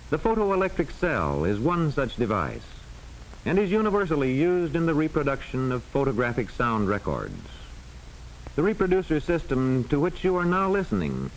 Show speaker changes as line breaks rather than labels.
The photoelectric cell is one such device and is universally used in the reproduction of photographic sound records. The reproducer system to which you are now listening